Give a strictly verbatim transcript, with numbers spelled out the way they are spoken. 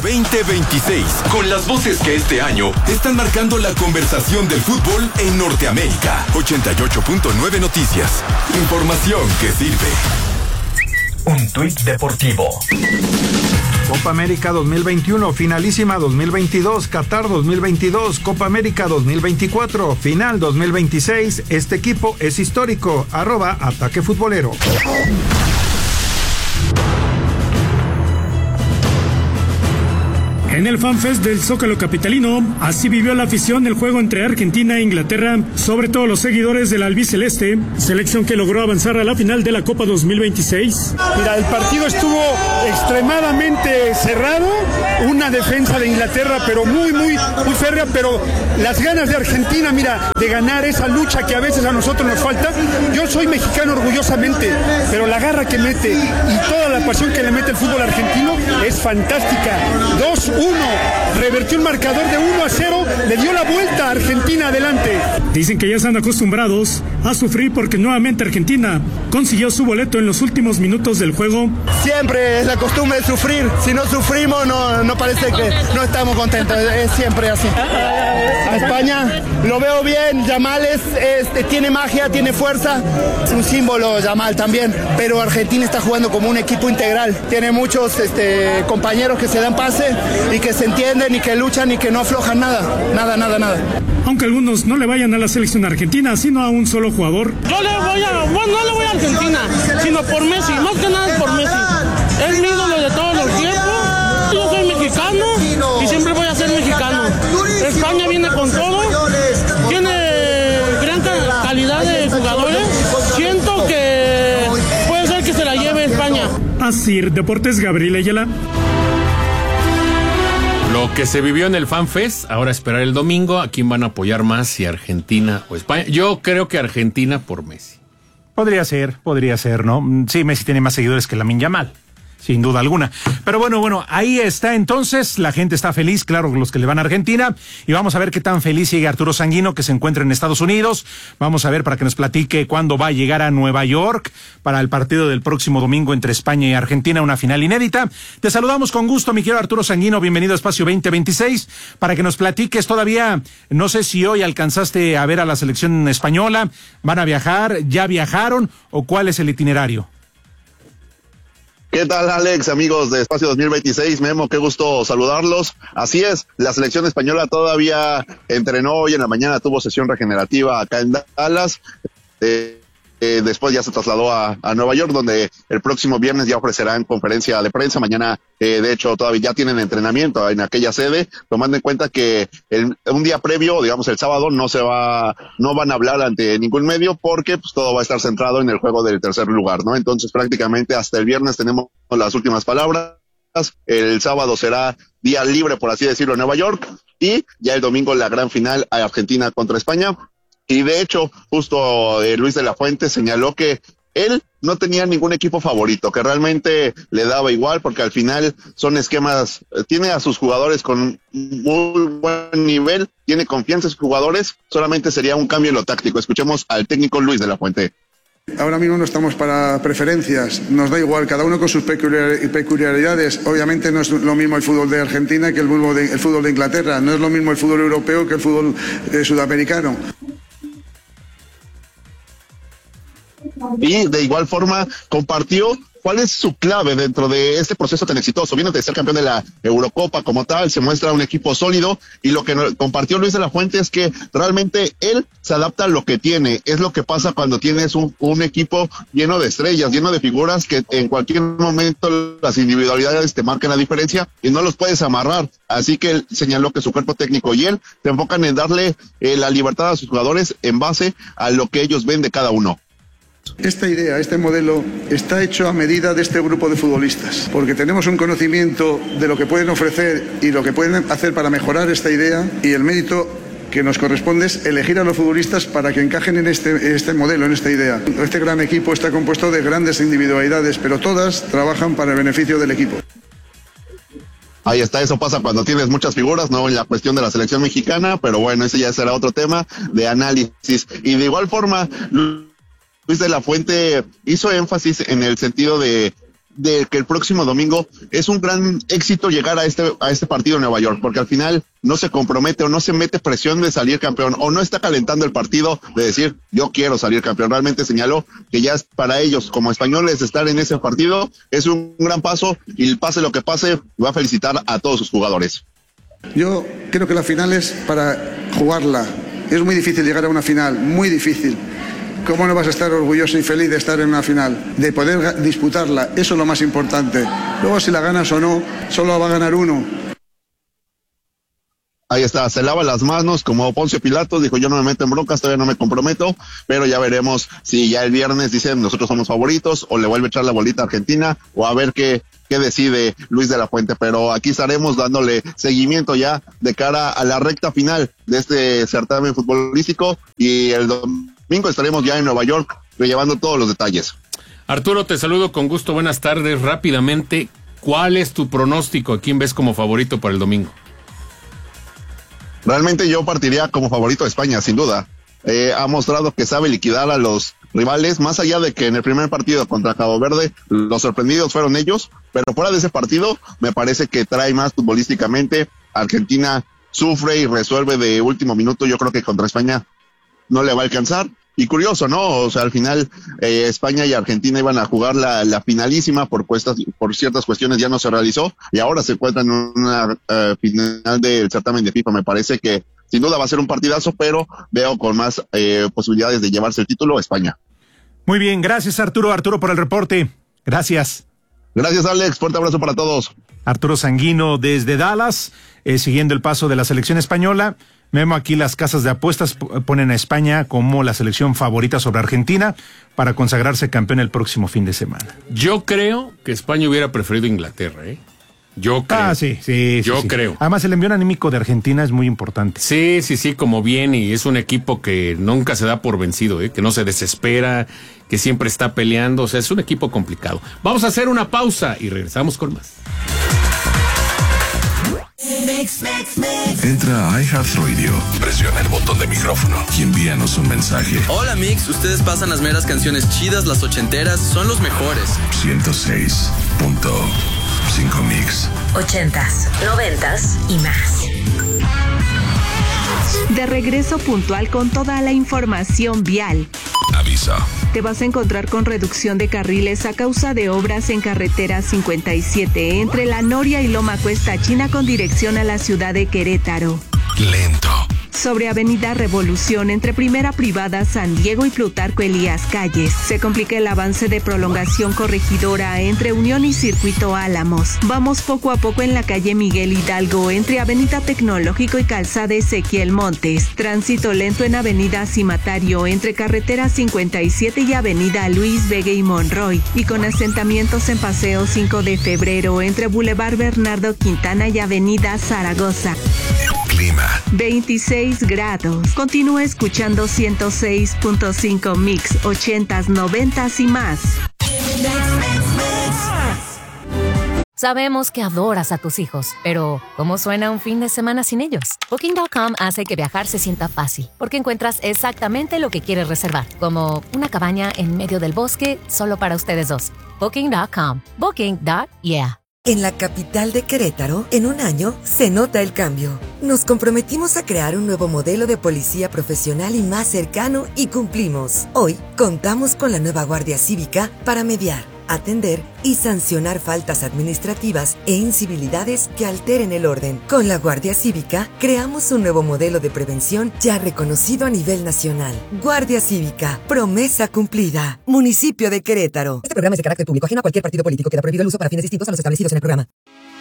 veinte veintiséis, con las voces que este año están marcando la conversación del fútbol en Norteamérica. ochenta y ocho punto nueve Noticias. Información que sirve. Un tuit deportivo. Copa América dos mil veintiuno, finalísima dos mil veintidós, Qatar dos mil veintidós, Copa América dos mil veinticuatro, final dos mil veintiséis. Este equipo es histórico. Arroba Ataque Futbolero. En el FanFest del Zócalo capitalino, así vivió la afición el juego entre Argentina e Inglaterra, sobre todo los seguidores del albiceleste, selección que logró avanzar a la final de la Copa dos mil veintiséis. Mira, el partido estuvo extremadamente cerrado, una defensa de Inglaterra, pero muy, muy, muy férrea, pero las ganas de Argentina, mira, de ganar esa lucha que a veces a nosotros nos falta. Yo soy mexicano orgullosamente, pero la garra que mete y toda la pasión que le mete el fútbol argentino es fantástica. dos uno, revertió el marcador de uno a cero, le dio la vuelta a Argentina adelante. Dicen que ya están acostumbrados a sufrir porque nuevamente Argentina consiguió su boleto en los últimos minutos del juego. Siempre es la costumbre de sufrir, si no sufrimos no, no parece que no estamos contentos, es siempre así. A España lo veo bien, Yamal es, es, tiene magia, tiene fuerza, es un símbolo Yamal también, pero Argentina está jugando como un equipo integral, tiene muchos este, compañeros que se dan pase y que se entienden y que luchan y que no aflojan nada, nada, nada, nada. Aunque algunos no le vayan a la selección argentina, sino a un solo jugador. Yo le voy a, bueno, no le voy a Argentina, sino por Messi, más que nada es por Messi. Es mi ídolo de todos los tiempos. Yo soy mexicano y siempre voy a ser mexicano. España viene con todo, tiene gran calidad de jugadores. Siento que puede ser que se la lleve España. Así, Deportes, Gabriel Ayala. Lo que se vivió en el FanFest, ahora esperar el domingo a quién van a apoyar más, si Argentina o España. Yo creo que Argentina por Messi. Podría ser, podría ser, ¿no? Sí, Messi tiene más seguidores que Lamine Yamal, sin duda alguna. Pero bueno, bueno, ahí está entonces, la gente está feliz, claro, los que le van a Argentina, y vamos a ver qué tan feliz sigue Arturo Sanguino, que se encuentra en Estados Unidos. Vamos a ver para que nos platique cuándo va a llegar a Nueva York para el partido del próximo domingo entre España y Argentina, una final inédita. Te saludamos con gusto, mi querido Arturo Sanguino, bienvenido a Espacio veinte veintiséis, para que nos platiques todavía, no sé si hoy alcanzaste a ver a la selección española, van a viajar, ya viajaron, o cuál es el itinerario. ¿Qué tal, Alex, amigos de Espacio dos mil veintiséis? Memo, qué gusto saludarlos. Así es, la selección española todavía entrenó hoy en la mañana, tuvo sesión regenerativa acá en Dallas. Eh, eh, después ya se trasladó a, a Nueva York, donde el próximo viernes ya ofrecerán conferencia de prensa. Mañana, eh, de hecho, todavía ya tienen entrenamiento en aquella sede, tomando en cuenta que el, un día previo, digamos el sábado, no se va, no van a hablar ante ningún medio porque pues todo va a estar centrado en el juego del tercer lugar, ¿no? Entonces prácticamente hasta el viernes tenemos las últimas palabras. El sábado será día libre, por así decirlo, en Nueva York, y ya el domingo la gran final a Argentina contra España. Y de hecho, justo eh, Luis de la Fuente señaló que él no tenía ningún equipo favorito, que realmente le daba igual, porque al final son esquemas, eh, tiene a sus jugadores con muy buen nivel, tiene confianza en sus jugadores, solamente sería un cambio en lo táctico. Escuchemos al técnico Luis de la Fuente. Ahora mismo no estamos para preferencias, nos da igual, cada uno con sus peculiaridades. Obviamente no es lo mismo el fútbol de Argentina que el fútbol de, el fútbol de Inglaterra, no es lo mismo el fútbol europeo que el fútbol eh, sudamericano. Y de igual forma compartió cuál es su clave dentro de este proceso tan exitoso. Viene de ser campeón de la Eurocopa como tal, se muestra un equipo sólido, y lo que compartió Luis de la Fuente es que realmente él se adapta a lo que tiene. Es lo que pasa cuando tienes un, un equipo lleno de estrellas, lleno de figuras, que en cualquier momento las individualidades te marcan la diferencia y no los puedes amarrar. Así que él señaló que su cuerpo técnico y él se enfocan en darle eh, la libertad a sus jugadores en base a lo que ellos ven de cada uno. Esta idea, este modelo, está hecho a medida de este grupo de futbolistas, porque tenemos un conocimiento de lo que pueden ofrecer y lo que pueden hacer para mejorar esta idea, y el mérito que nos corresponde es elegir a los futbolistas para que encajen en este, en este modelo, en esta idea. Este gran equipo está compuesto de grandes individualidades, pero todas trabajan para el beneficio del equipo. Ahí está, eso pasa cuando tienes muchas figuras, no en la cuestión de la selección mexicana, pero bueno, ese ya será otro tema de análisis. Y de igual forma, Luis de la Fuente hizo énfasis en el sentido de de que el próximo domingo es un gran éxito llegar a este, a este partido en Nueva York, porque al final no se compromete o no se mete presión de salir campeón, o no está calentando el partido de decir, yo quiero salir campeón. Realmente señaló que ya es para ellos, como españoles, estar en ese partido es un gran paso, y pase lo que pase, va a felicitar a todos sus jugadores. Yo creo que la final es para jugarla. Es muy difícil llegar a una final, muy difícil. ¿Cómo no vas a estar orgulloso y feliz de estar en una final? De poder disputarla, eso es lo más importante. Luego si la ganas o no, solo va a ganar uno. Ahí está, se lava las manos como Poncio Pilatos, dijo yo no me meto en broncas, todavía no me comprometo, pero ya veremos si ya el viernes dicen nosotros somos favoritos, o le vuelve a echar la bolita a Argentina, o a ver qué, qué decide Luis de la Fuente. Pero aquí estaremos dándole seguimiento ya de cara a la recta final de este certamen futbolístico, y el domingo estaremos ya en Nueva York llevando todos los detalles. Arturo, te saludo con gusto, buenas tardes. Rápidamente, ¿cuál es tu pronóstico? ¿A quién ves como favorito para el domingo? Realmente yo partiría como favorito de España, sin duda. Eh, ha mostrado que sabe liquidar a los rivales, más allá de que en el primer partido contra Cabo Verde los sorprendidos fueron ellos, pero fuera de ese partido me parece que trae más futbolísticamente. Argentina sufre y resuelve de último minuto, yo creo que contra España no le va a alcanzar. Y curioso, ¿no? O sea, al final eh, España y Argentina iban a jugar la, la finalísima, por, cuestas, por ciertas cuestiones ya no se realizó, y ahora se encuentran en una uh, final del certamen de FIFA. Me parece que sin duda va a ser un partidazo, pero veo con más eh, posibilidades de llevarse el título España. Muy bien, gracias Arturo, Arturo por el reporte. Gracias. Gracias Alex, fuerte abrazo para todos. Arturo Sanguino desde Dallas, eh, siguiendo el paso de la selección española. Memo, aquí las casas de apuestas ponen a España como la selección favorita sobre Argentina para consagrarse campeón el próximo fin de semana. Yo creo que España hubiera preferido Inglaterra, ¿eh? Yo creo. Ah, sí, sí. Yo sí, sí. creo. Además, el envío anímico de Argentina es muy importante. Sí, sí, sí, como bien, y es un equipo que nunca se da por vencido, ¿eh? Que no se desespera, que siempre está peleando, o sea, es un equipo complicado. Vamos a hacer una pausa y regresamos con más. Entra a iHeartRadio, presiona el botón de micrófono y envíanos un mensaje. Hola Mix, ustedes pasan las meras canciones chidas, las ochenteras, son los mejores. ciento seis punto cinco Mix. Ochentas, noventas y más. De regreso puntual con toda la información vial. Aviso. Te vas a encontrar con reducción de carriles a causa de obras en carretera cincuenta y siete entre La Noria y Loma Cuesta China con dirección a la ciudad de Querétaro. Lento. Sobre Avenida Revolución entre Primera Privada San Diego y Plutarco Elías Calles. Se complica el avance de prolongación corregidora entre Unión y Circuito Álamos. Vamos poco a poco en la calle Miguel Hidalgo entre Avenida Tecnológico y Calzada Ezequiel Montes. Tránsito lento en Avenida Cimatario entre Carretera cincuenta y siete y Avenida Luis Vega y Monroy. Y con asentamientos en Paseo cinco de febrero entre Boulevard Bernardo Quintana y Avenida Zaragoza. Clima. veintiséis grados. Continúa escuchando ciento seis punto cinco Mix, ochentas, noventas y más. Sabemos que adoras a tus hijos, pero ¿cómo suena un fin de semana sin ellos? Booking punto com hace que viajar se sienta fácil, porque encuentras exactamente lo que quieres reservar, como una cabaña en medio del bosque solo para ustedes dos. Booking punto com. Booking punto yeah. En la capital de Querétaro, en un año, se nota el cambio. Nos comprometimos a crear un nuevo modelo de policía profesional y más cercano, y cumplimos. Hoy, contamos con la nueva Guardia Cívica para mediar, atender y sancionar faltas administrativas e incivilidades que alteren el orden. Con la Guardia Cívica, creamos un nuevo modelo de prevención ya reconocido a nivel nacional. Guardia Cívica, promesa cumplida. Municipio de Querétaro. Este programa es de carácter público, ajeno a cualquier partido político. Queda prohibido el uso para fines distintos a los establecidos en el programa.